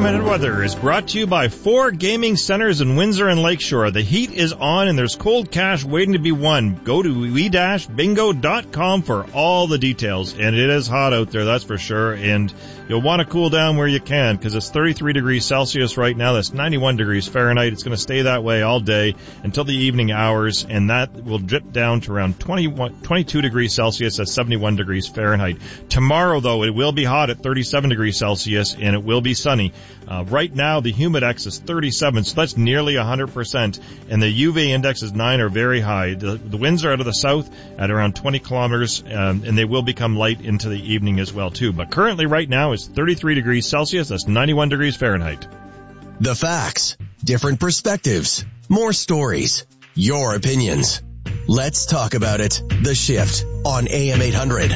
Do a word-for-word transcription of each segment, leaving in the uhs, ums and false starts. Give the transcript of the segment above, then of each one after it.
A M eight hundred weather is brought to you by four gaming centers in Windsor and Lakeshore. The heat is on and there's cold cash waiting to be won. Go to we dash bingo dot com for all the details. And it is hot out there, that's for sure. And you'll want to cool down where you can because it's thirty-three degrees Celsius right now. That's ninety-one degrees Fahrenheit. It's going to stay that way all day until the evening hours, and that will dip down to around twenty-one, twenty-two degrees Celsius. That's seventy-one degrees Fahrenheit. Tomorrow, though, it will be hot at thirty-seven degrees Celsius, and it will be sunny. Uh, right now, the humidex is thirty-seven, so that's nearly one hundred percent, and the U V index is nine, or very high. The, the winds are out of the south at around twenty kilometers, um, and they will become light into the evening as well, too. But currently, right now, it's thirty-three degrees Celsius. That's ninety-one degrees Fahrenheit. The facts, different perspectives, more stories, your opinions. Let's talk about it. The Shift on A M eight hundred.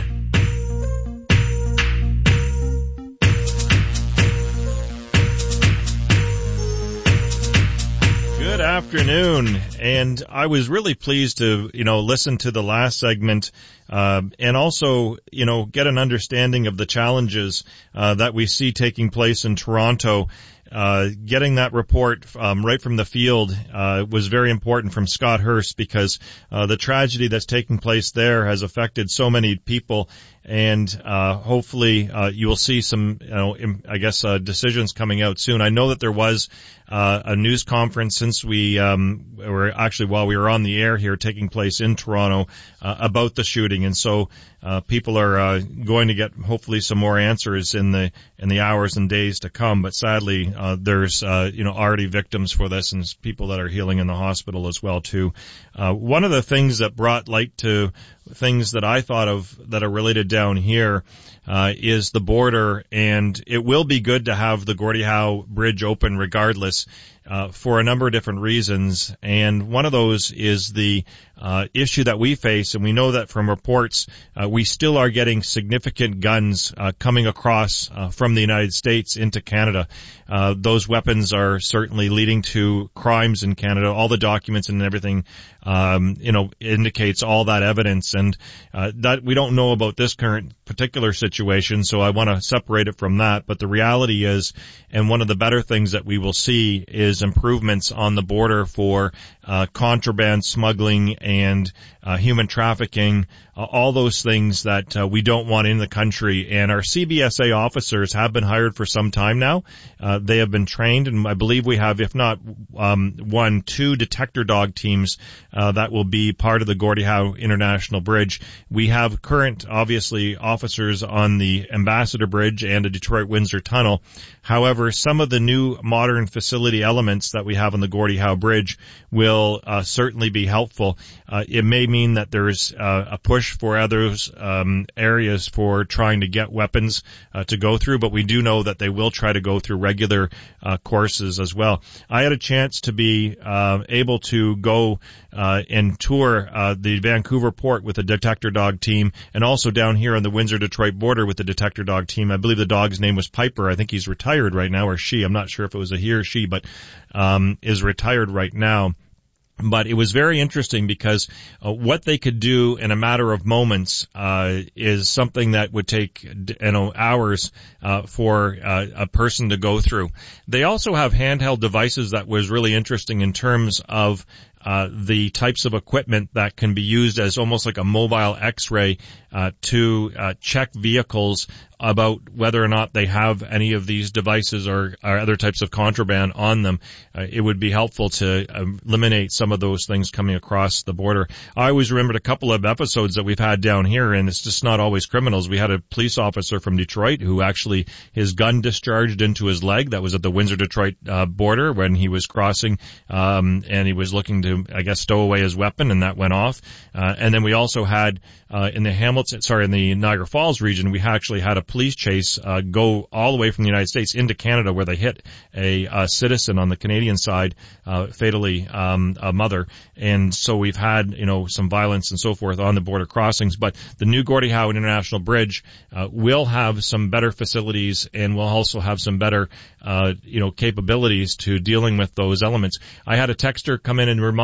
Good afternoon, and I was really pleased to, you know, listen to the last segment, uh, and also, you know, get an understanding of the challenges, uh, that we see taking place in Toronto. Uh, getting that report, um, right from the field, uh, was very important from Scott Hurst because, uh, the tragedy that's taking place there has affected so many people. And, uh, hopefully, uh, you will see some, you know, I guess, uh, decisions coming out soon. I know that there was, uh, a news conference since we, um, were actually while we were on the air here taking place in Toronto, uh, about the shooting. And so, uh, people are, uh, going to get hopefully some more answers in the, in the hours and days to come. But sadly, uh, there's, uh, you know, already victims for this and people that are healing in the hospital as well, too. Uh, one of the things that brought light to things that I thought of that are related down here, uh, is the border, and it will be good to have the Gordie Howe Bridge open regardless, uh, for a number of different reasons. And one of those is the, uh, issue that we face, and we know that from reports, uh, we still are getting significant guns, uh, coming across, uh, from the United States into Canada. Uh, those weapons are certainly leading to crimes in Canada. All the documents and everything, um, you know, indicates all that evidence. And, uh, that we don't know about this current particular situation, so I want to separate it from that. But the reality is, and one of the better things that we will see is improvements on the border for, uh, contraband smuggling and, uh, human trafficking, uh, all those things that, uh, we don't want in the country. And our C B S A officers have been hired for some time now. Uh, they have been trained, and I believe we have, if not, um, one, two detector dog teams, uh, that will be part of the Gordie Howe International Bridge. We have current, obviously, officers on the Ambassador Bridge and the Detroit-Windsor Tunnel. However, some of the new modern facility elements that we have on the Gordie Howe Bridge will, uh, certainly be helpful. Uh, it may mean that there's, uh, a push for others, um, areas for trying to get weapons, uh, to go through, but we do know that they will try to go through regular, uh, courses as well. I had a chance to be, uh, able to go, uh, and tour, uh, the Vancouver port with the detector dog team, and also down here on the Windsor-Detroit border with the detector dog team. I believe the dog's name was Piper. I think he's retired right now, or she. I'm not sure if it was a he or she, but, um, is retired right now. But it was very interesting because uh, what they could do in a matter of moments uh is something that would take, you know, hours uh for uh, a person to go through. They also have handheld devices that was really interesting in terms of uh the types of equipment that can be used as almost like a mobile X-ray uh to uh check vehicles about whether or not they have any of these devices or, or other types of contraband on them. Uh, it would be helpful to um, eliminate some of those things coming across the border. I always remembered a couple of episodes that we've had down here, and it's just not always criminals. We had a police officer from Detroit who actually, his gun discharged into his leg. That was at the Windsor-Detroit uh, border when he was crossing, um, and he was looking to, I guess, stow away his weapon, and that went off. Uh, and then we also had, uh, in the Hamilton, sorry, in the Niagara Falls region, we actually had a police chase uh, go all the way from the United States into Canada, where they hit a, a citizen on the Canadian side, uh, fatally, um, a mother. And so we've had, you know, some violence and so forth on the border crossings. But the new Gordie Howe International Bridge uh, will have some better facilities, and will also have some better, uh, you know, capabilities to dealing with those elements. I had a texter come in and remind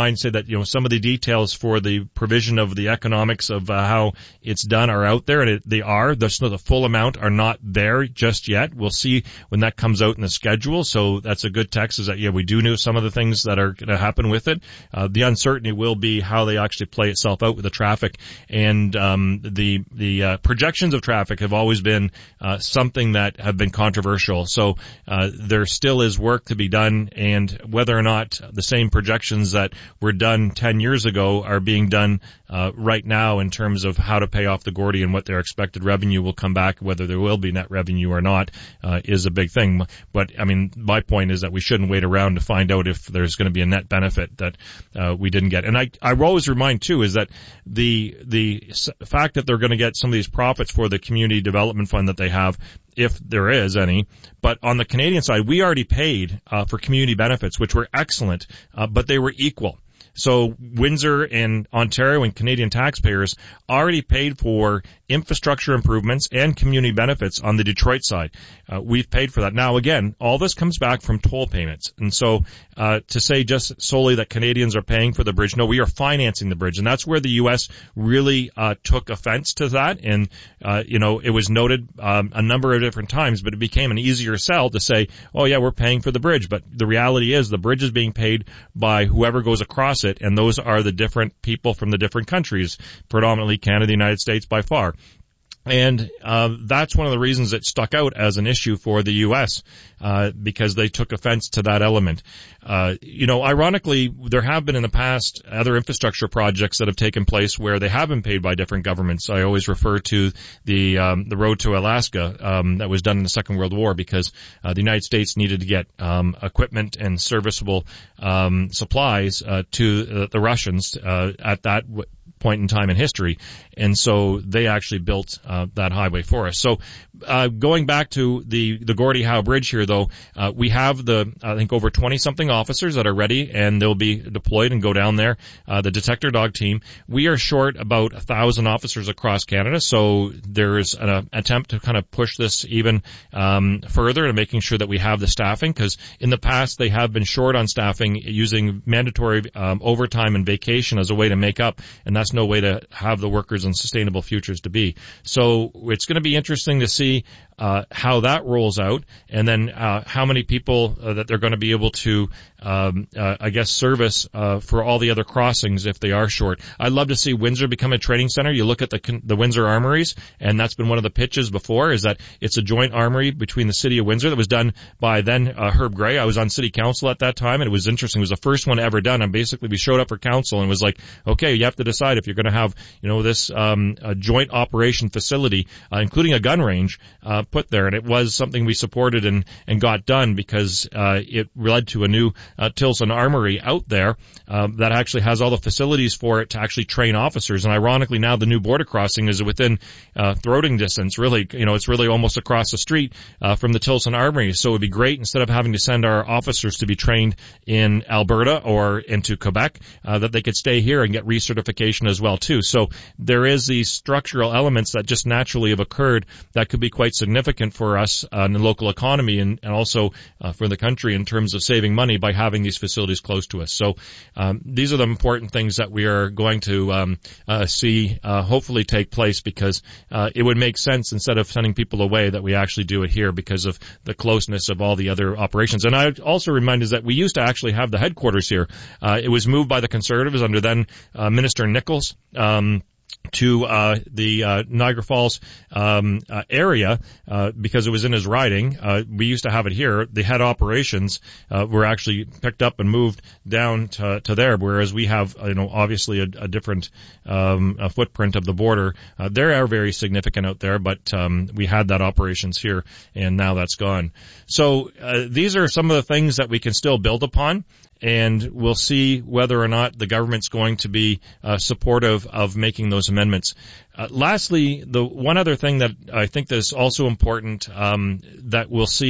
remind, say that, you know, some of the details for the provision of the economics of uh, how it's done are out there, and it, they are. The, the full amount are not there just yet. We'll see when that comes out in the schedule. So that's a good text, is that, yeah, we do know some of the things that are going to happen with it. Uh, the uncertainty will be how they actually play itself out with the traffic. And um, the the uh, projections of traffic have always been uh, something that have been controversial. So uh, there still is work to be done, and whether or not the same projections that were done ten years ago are being done uh, right now in terms of how to pay off the Gordy and what their expected revenue will come back, whether there will be net revenue or not, uh, is a big thing. But, I mean, my point is that we shouldn't wait around to find out if there's going to be a net benefit that uh, we didn't get. And I, I always remind, too, is that the the fact that they're going to get some of these profits for the community development fund that they have, if there is any. But on the Canadian side, we already paid uh, for community benefits, which were excellent, uh, but they were equal. So Windsor and Ontario and Canadian taxpayers already paid for infrastructure improvements and community benefits on the Detroit side. Uh, we've paid for that. Now, again, all this comes back from toll payments. And so uh, to say just solely that Canadians are paying for the bridge, no, we are financing the bridge. And that's where the U S really uh, took offense to that. And, uh, you know, it was noted um, a number of different times, but it became an easier sell to say, oh, yeah, we're paying for the bridge. But the reality is the bridge is being paid by whoever goes across it, and those are the different people from the different countries, predominantly Canada, the United States by far. And uh that's one of the reasons it stuck out as an issue for the U S, uh because they took offense to that element. Uh you know, ironically, there have been in the past other infrastructure projects that have taken place where they have been paid by different governments. I always refer to the um the road to Alaska um that was done in the Second World War, because uh the United States needed to get um equipment and serviceable um supplies uh to uh, the Russians uh at that w- point in time in history, and so they actually built uh, that highway for us. So uh going back to the the Gordie Howe Bridge here, though, uh we have the I think over twenty something officers that are ready, and they'll be deployed and go down there, uh the detector dog team. We are short about a thousand officers across Canada, so there is an uh, attempt to kind of push this even um further and making sure that we have the staffing, because in the past they have been short on staffing, using mandatory um overtime and vacation as a way to make up, and that's no way to have the workers in sustainable futures to be. So it's going to be interesting to see uh how that rolls out, and then uh how many people uh, that they're going to be able to um uh, I guess service uh for all the other crossings if they are short. I'd love to see Windsor become a training center. You look at the the Windsor Armories, and that's been one of the pitches before, is that it's a joint armory between the city of Windsor that was done by then uh, Herb Gray. I was on city council at that time, and it was interesting. It was the first one ever done, and basically we showed up for council and was like, okay, you have to decide if you're going to have, you know, this um a joint operation facility, uh, including a gun range, uh put there. And it was something we supported and and got done, because uh it led to a new uh, Tilson Armory out there uh, that actually has all the facilities for it to actually train officers. And ironically, now the new border crossing is within uh throwing distance, really. You know, it's really almost across the street uh from the Tilson Armory. So it would be great, instead of having to send our officers to be trained in Alberta or into Quebec, uh that they could stay here and get recertification as well too. So there is these structural elements that just naturally have occurred that could be quite significant for us uh, in the local economy, and, and also uh, for the country in terms of saving money by having these facilities close to us. So um, these are the important things that we are going to um, uh, see uh, hopefully take place, because uh, it would make sense, instead of sending people away, that we actually do it here because of the closeness of all the other operations. And I also remind us that we used to actually have the headquarters here. Uh, it was moved by the Conservatives under then uh, Minister Nichols um to uh the uh Niagara Falls um uh, area uh because it was in his riding. Uh we used to have it here. The head operations uh were actually picked up and moved down to to there, whereas we have, you know, obviously a, a different um a footprint of the border. Uh, they are very significant out there, but um we had that operations here, and now that's gone. So uh, these are some of the things that we can still build upon, and we'll see whether or not the government's going to be uh, supportive of making those amendments. Uh, lastly, the one other thing that I think that is also important um, that we'll see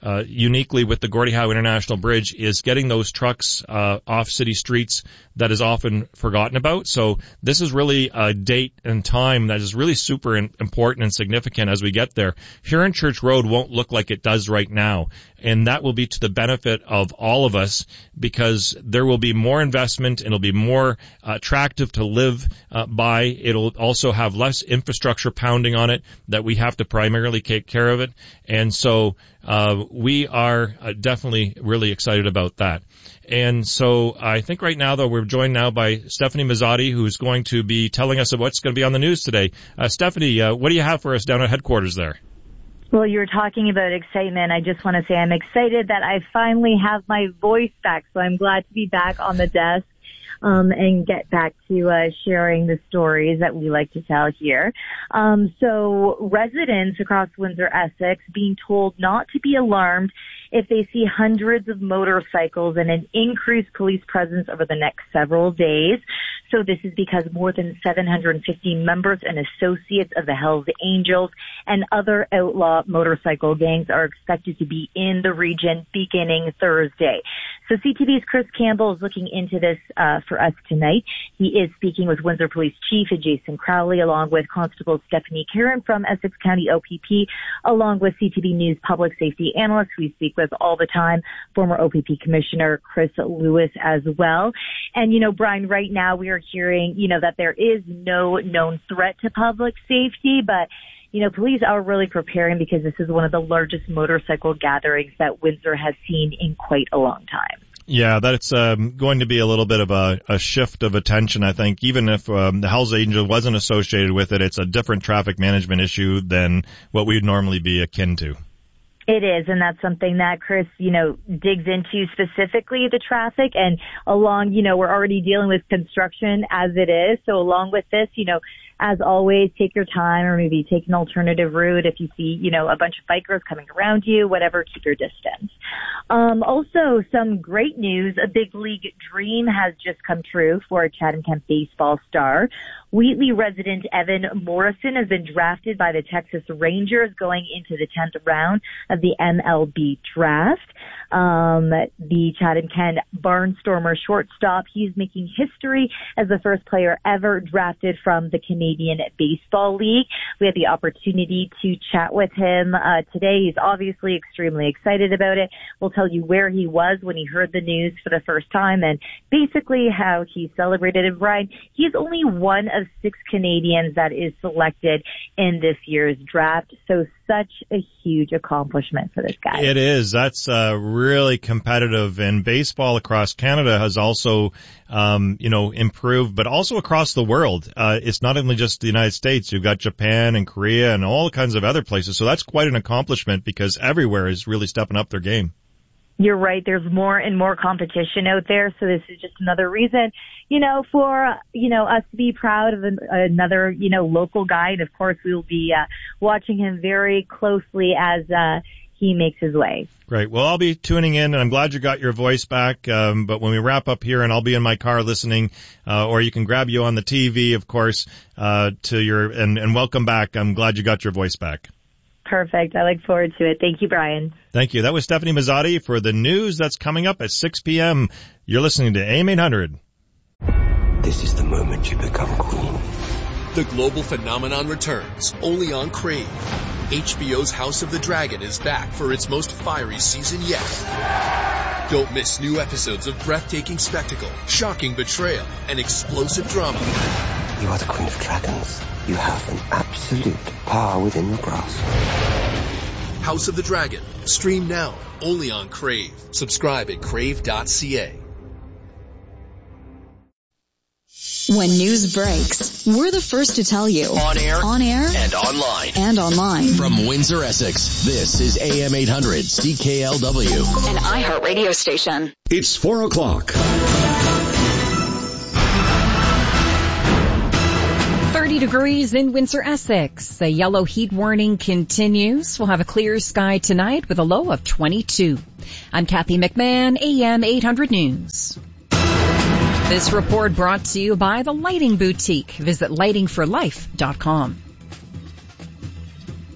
uh, uniquely with the Gordie Howe International Bridge is getting those trucks uh, off city streets that is often forgotten about. So this is really a date and time that is really super in, important and significant as we get there. Huron Church Road won't look like it does right now, and that will be to the benefit of all of us because there will be more investment. It'll be more uh, attractive to live uh, by. It'll also have less infrastructure pounding on it that we have to primarily take care of it. And so uh, we are uh, definitely really excited about that. And so I think right now, though, we're joined now by Stephanie Mazzotti, who's going to be telling us what's going to be on the news today. Uh, Stephanie, uh, what do you have for us down at headquarters there? Well, you were talking about excitement. I just want to say I'm excited that I finally have my voice back. So I'm glad to be back on the desk um, and get back to uh, sharing the stories that we like to tell here. Um, so residents across Windsor-Essex being told not to be alarmed if they see hundreds of motorcycles and an increased police presence over the next several days. So this is because more than seven hundred fifty members and associates of the Hells Angels and other outlaw motorcycle gangs are expected to be in the region beginning Thursday. So C T V's Chris Campbell is looking into this uh, for us tonight. He is speaking with Windsor Police Chief Jason Crowley, along with Constable Stephanie Karen from Essex County O P P, along with C T V News public safety analyst who we speak with all the time, former O P P Commissioner Chris Lewis as well. And, you know, Brian, right now we are hearing, you know, that there is no known threat to public safety, but you know, police are really preparing because this is one of the largest motorcycle gatherings that Windsor has seen in quite a long time. Yeah, that's um, going to be a little bit of a, a shift of attention, I think. Even if um, the Hells Angel wasn't associated with it, it's a different traffic management issue than what we'd normally be akin to. It is, and that's something that Chris, you know, digs into specifically the traffic. And along, you know, we're already dealing with construction as it is. So along with this, you know, as always, take your time or maybe take an alternative route. If you see, you know, a bunch of bikers coming around you, whatever, keep your distance. Um, also, some great news. A big league dream has just come true for a Chatham-Kent baseball star. Wheatley resident Evan Morrison has been drafted by the Texas Rangers going into the tenth round of the M L B draft. Um, the Chatham-Kent Barnstormer shortstop, he's making history as the first player ever drafted from the Canadian Baseball League. We had the opportunity to chat with him uh, today. He's obviously extremely excited about it. We'll tell you where he was when he heard the news for the first time and basically how he celebrated it. Brian, he's only one of six Canadians that is selected in this year's draft. So such a huge accomplishment for this guy. It is. That's uh, really competitive, and baseball across Canada has also, um, you know, improved, but also across the world. Uh, it's not only just the United States. You've got Japan and Korea and all kinds of other places. So that's quite an accomplishment because everywhere is really stepping up their game. You're right. There's more and more competition out there. So this is just another reason, you know, for, you know, us to be proud of an, another, you know, local guy. And of course, we will be uh, watching him very closely as uh, he makes his way. Great. Well, I'll be tuning in, and I'm glad you got your voice back. Um, but when we wrap up here, and I'll be in my car listening, uh, or you can grab you on the T V, of course, uh, to your, and, and welcome back. I'm glad you got your voice back. Perfect. I look forward to it. Thank you, Brian. Thank you. That was Stephanie Mazzotti for the news that's coming up at six p.m. You're listening to A M eight hundred. This is the moment you become queen. The global phenomenon returns, only on Crave. H B O's House of the Dragon is back for its most fiery season yet. Don't miss new episodes of breathtaking spectacle, shocking betrayal, and explosive drama. You are the Queen of Dragons. You have an absolute power within your grasp. House of the Dragon. Stream now, only on Crave. Subscribe at crave dot c a. When news breaks, we're the first to tell you. On air, on air, and online. And online. From Windsor, Essex, this is A M eight hundred C K L W. An iHeart radio station. It's four o'clock. thirty degrees in Windsor, Essex. A yellow heat warning continues. We'll have a clear sky tonight with a low of twenty-two. I'm Kathy McMahon, A M eight hundred News. This report brought to you by the Lighting Boutique. Visit lighting for life dot com.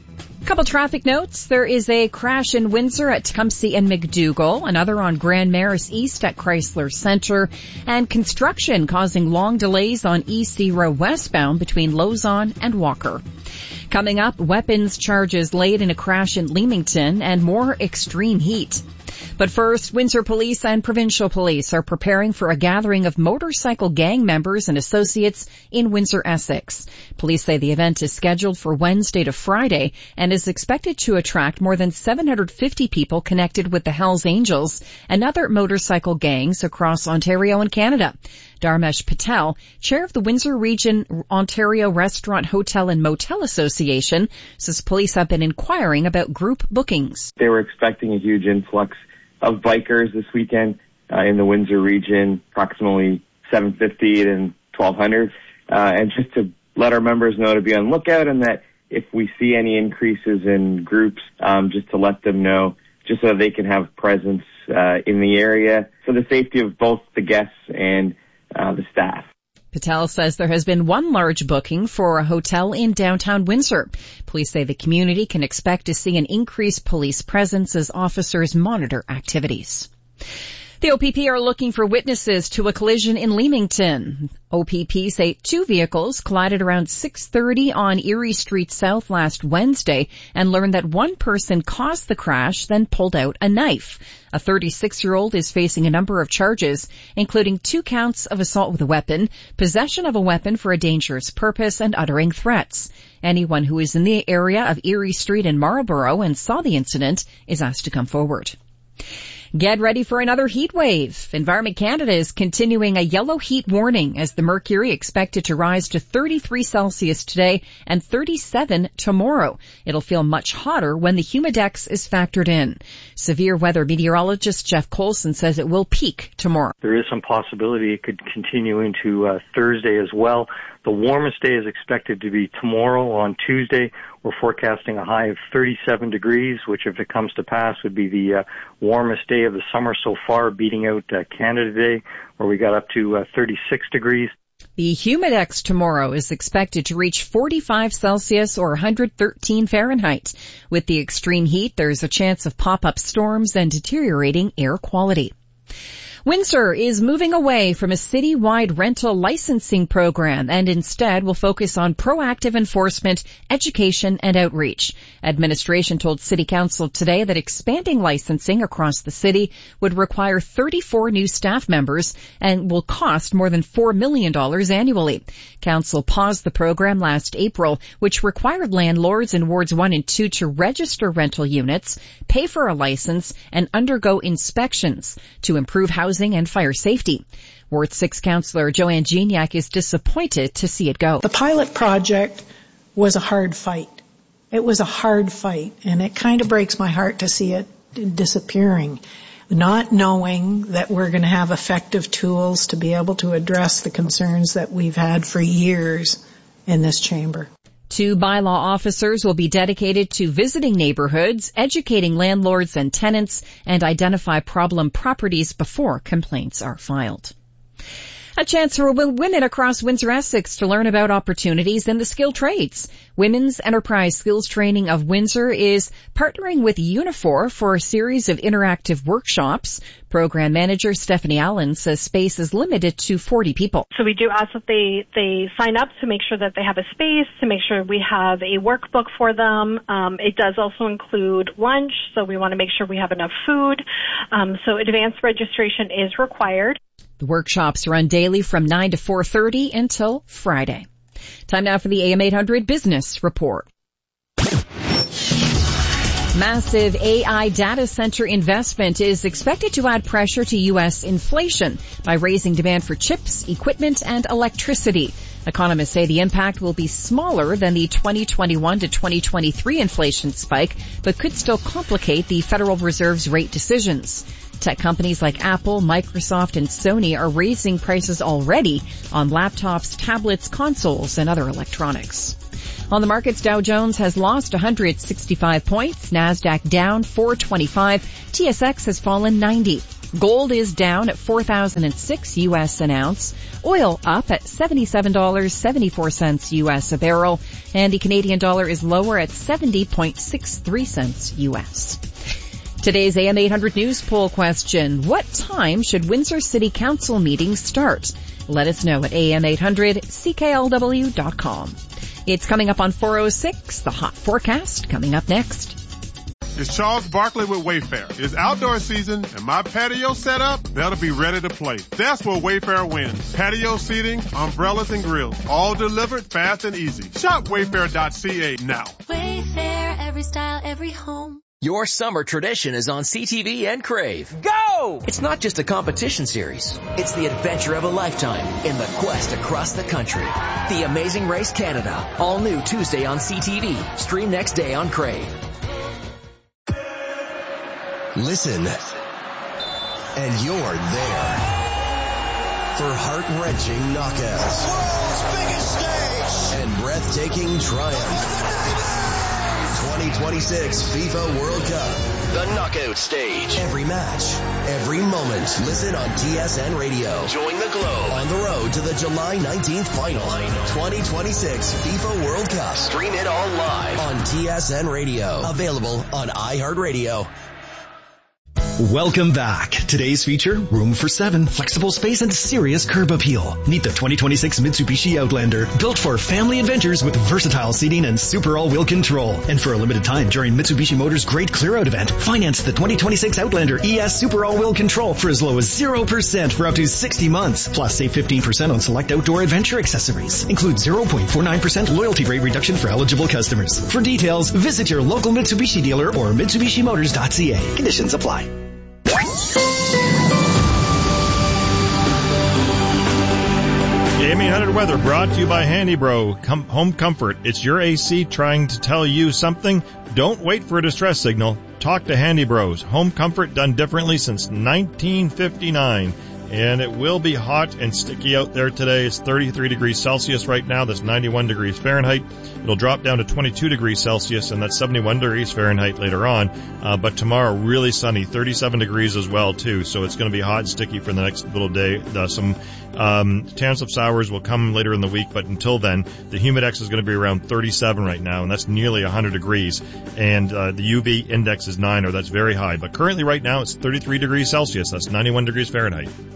Couple traffic notes. There is a crash in Windsor at Tecumseh and McDougall, another on Grand Maris East at Chrysler Center, and construction causing long delays on E C Road westbound between Lausanne and Walker. Coming up, weapons charges laid in a crash in Leamington and more extreme heat. But first, Windsor Police and Provincial Police are preparing for a gathering of motorcycle gang members and associates in Windsor, Essex. Police say the event is scheduled for Wednesday to Friday and is expected to attract more than seven hundred fifty people connected with the Hells Angels and other motorcycle gangs across Ontario and Canada. Dharmesh Patel, chair of the Windsor Region Ontario Restaurant, Hotel and Motel Association, says police have been inquiring about group bookings. They were expecting a huge influx of bikers this weekend uh, in the Windsor region, approximately seven fifty and twelve hundred, uh, and just to let our members know to be on lookout, and that if we see any increases in groups, um, just to let them know, just so they can have presence uh, in the area for the safety of both the guests and uh, the staff. Patel says there has been one large booking for a hotel in downtown Windsor. Police say the community can expect to see an increased police presence as officers monitor activities. The O P P are looking for witnesses to a collision in Leamington. O P P say two vehicles collided around six thirty on Erie Street South last Wednesday and learned that one person caused the crash, then pulled out a knife. A thirty-six-year-old is facing a number of charges, including two counts of assault with a weapon, possession of a weapon for a dangerous purpose, and uttering threats. Anyone who is in the area of Erie Street in Marlborough and saw the incident is asked to come forward. Get ready for another heat wave. Environment Canada is continuing a yellow heat warning as the mercury expected to rise to thirty-three Celsius today and thirty-seven tomorrow. It'll feel much hotter when the humidex is factored in. Severe weather meteorologist Jeff Colson says it will peak tomorrow. There is some possibility it could continue into uh, Thursday as well. The warmest day is expected to be tomorrow on Tuesday. We're forecasting a high of thirty-seven degrees, which if it comes to pass would be the uh, warmest day of the summer so far, beating out uh, Canada Day, where we got up to uh, thirty-six degrees. The humidex tomorrow is expected to reach forty-five Celsius or one hundred thirteen Fahrenheit. With the extreme heat, there's a chance of pop-up storms and deteriorating air quality. Windsor is moving away from a citywide rental licensing program and instead will focus on proactive enforcement, education, and outreach. Administration told City Council today that expanding licensing across the city would require thirty-four new staff members and will cost more than four million dollars annually. Council paused the program last April, which required landlords in wards one and two to register rental units, pay for a license, and undergo inspections to improve housing and fire safety. Ward six Councillor Joanne Gignac is disappointed to see it go. The pilot project was a hard fight. It was a hard fight, and it kind of breaks my heart to see it disappearing, not knowing that we're going to have effective tools to be able to address the concerns that we've had for years in this chamber. Two bylaw officers will be dedicated to visiting neighborhoods, educating landlords and tenants, and identify problem properties before complaints are filed. A chance for women across Windsor Essex to learn about opportunities in the skilled trades. Women's Enterprise Skills Training of Windsor is partnering with Unifor for a series of interactive workshops. Program manager Stephanie Allen says space is limited to forty people. So we do ask that they, they sign up to make sure that they have a space, to make sure we have a workbook for them. Um, it does also include lunch, so we want to make sure we have enough food. Um, so advanced registration is required. The workshops run daily from nine to four thirty until Friday. Time now for the A M eight hundred Business Report. Massive A I data center investment is expected to add pressure to U S inflation by raising demand for chips, equipment, and electricity. Economists say the impact will be smaller than the twenty twenty-one to twenty twenty-three inflation spike, but could still complicate the Federal Reserve's rate decisions. Tech companies like Apple, Microsoft, and Sony are raising prices already on laptops, tablets, consoles, and other electronics. On the markets, Dow Jones has lost one hundred sixty-five points, NASDAQ down four twenty-five, T S X has fallen ninety. Gold is down at four thousand six U S an ounce. Oil up at seventy-seven dollars and seventy-four cents U S a barrel. And the Canadian dollar is lower at seventy point six three cents U S. Today's A M eight hundred News poll question. What time should Windsor City Council meetings start? Let us know at A M eight hundred C K L W dot com. It's coming up on four oh six. The hot forecast coming up next. It's Charles Barkley with Wayfair. It's outdoor season and my patio set up, that'll be ready to play. That's where Wayfair wins. Patio seating, umbrellas and grills, all delivered fast and easy. Shop wayfair dot c a now. Wayfair, every style, every home. Your summer tradition is on C T V and Crave. Go! It's not just a competition series. It's the adventure of a lifetime in the quest across the country. The Amazing Race Canada. All new Tuesday on C T V. Stream next day on Crave. Listen, and you're there for heart-wrenching knockouts, world's biggest stage, and breathtaking triumph. twenty twenty-six FIFA World Cup, the knockout stage. Every match, every moment. Listen on T S N Radio. Join the globe on the road to the July nineteenth final. twenty twenty-six FIFA World Cup. Stream it all live on T S N Radio. Available on iHeartRadio. Welcome back. Today's feature, room for seven, flexible space and serious curb appeal. Meet the twenty twenty-six Mitsubishi Outlander, built for family adventures with versatile seating and super all-wheel control. And for a limited time during Mitsubishi Motors' Great Clear-Out event, finance the twenty twenty-six Outlander E S Super All-Wheel Control for as low as zero percent for up to sixty months. Plus, save fifteen percent on select outdoor adventure accessories. Include zero point four nine percent loyalty rate reduction for eligible customers. For details, visit your local Mitsubishi dealer or Mitsubishi Motors dot c a. Conditions apply. A M eight hundred weather brought to you by Handy Bro Com- Home Comfort. It's your A C trying to tell you something. Don't wait for a distress signal. Talk to Handy Bros. Home comfort done differently since nineteen fifty-nine. And it will be hot and sticky out there today. It's thirty-three degrees Celsius right now. That's ninety-one degrees Fahrenheit. It'll drop down to twenty-two degrees Celsius, and that's seventy-one degrees Fahrenheit later on. Uh, but tomorrow, really sunny, thirty-seven degrees as well, too. So it's going to be hot and sticky for the next little day. Uh, some um, chance of showers will come later in the week, but until then, the humidex is going to be around thirty-seven right now, and that's nearly one hundred degrees. And uh, the U V index is nine, or that's very high. But currently right now, it's thirty-three degrees Celsius. That's ninety-one degrees Fahrenheit.